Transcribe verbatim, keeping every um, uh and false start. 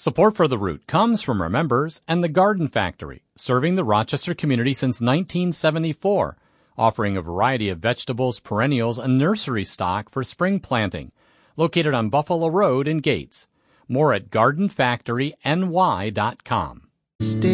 Support for The Root comes from our members and the Garden Factory, serving the Rochester community since nineteen seventy-four, offering a variety of vegetables, perennials, and nursery stock for spring planting. Located on Buffalo Road in Gates. More at garden factory n y dot com. Stay